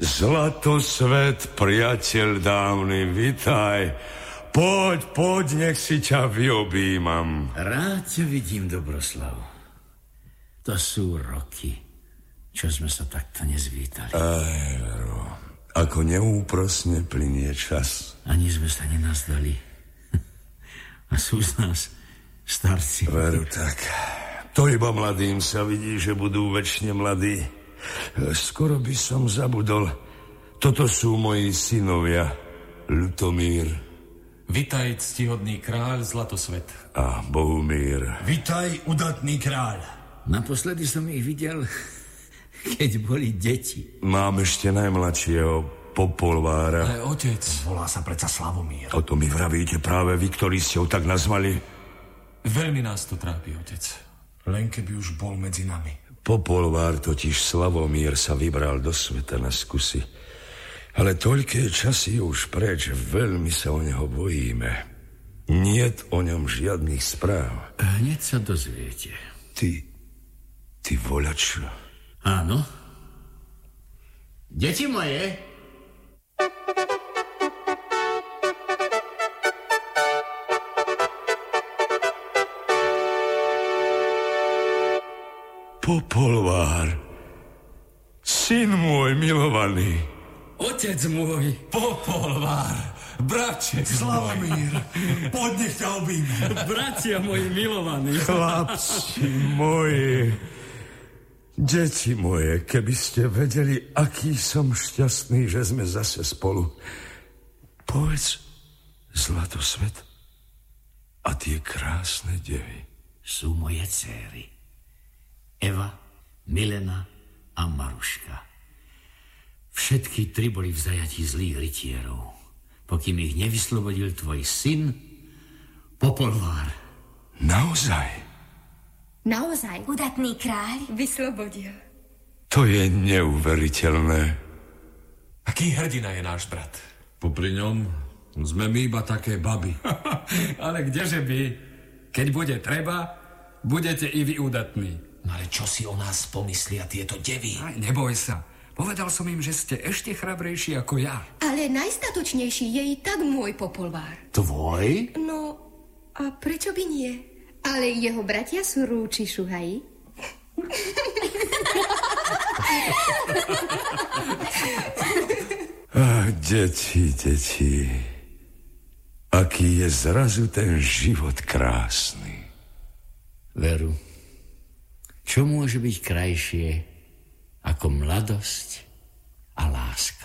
Zlatosvet, priateľ dávny, vitaj. Poď, nech si ťa vyobímam. Rád ťa vidím, Dobroslav. To sú roky, čo sme sa takto nezvítali. Veru, ako neúprosne plynie čas. Ani sme sa nenazdali. A sú z nás starci. Veru tak. To iba mladým sa vidí, že budú večne mladí. Skoro by som zabudol. Toto sú moji synovia. Ľutomír. Vitaj, ctihodný kráľ Zlatosvet. A Bohumír. Vitaj, udatný kráľ. Naposledy som ich videl, keď boli deti. Mám ešte najmladšieho, Popolvára. Ale otec... Volá sa predsa Slavomír. O to mi vravíte práve vy, ktorí ste ho tak nazvali. Veľmi nás to trápi, otec. Len keby už bol medzi nami. Popolvár, totiž Slavomír, sa vybral do sveta na skúsi. Ale toľké časy už preč, veľmi sa o neho bojíme. Niet o ňom žiadnych správ. Hneď sa dozviete. Ty voľač. Áno. Deti moje. Popolvár, syn môj milovaný. Otec môj, Popolvár, bratče Slavomír, poď, nech ťa objímem. bratia moji milovaní. Chlapci moji, deti moje, keby ste vedeli, aký som šťastný, že sme zase spolu. Povedz, Zlatosvet, a tie krásne devy Sú moje dcéry. Eva, Milena a Maruška. Všetky tri boli v zajatí zlých rytierov, pokým ich nevyslobodil tvoj syn Popolvár. Naozaj? Naozaj, udatný kráľ vyslobodil. To je neuveriteľné. Aký hrdina je náš brat? Popri ňom sme my iba také baby. Ale kdeže by? Keď bude treba, budete i vy udatní. No ale čo si o nás pomyslia tieto devy? Aj, neboj sa. Povedal som im, že ste ešte chrabrejší ako ja. Ale najstatočnejší je i tak môj Popolvár. Tvoj? No, a prečo by nie? Ale jeho bratia sú rúči šuhají. Deti. Aký je zrazu ten život krásny. Veru, čo môže byť krajšie ako mladosť a láska?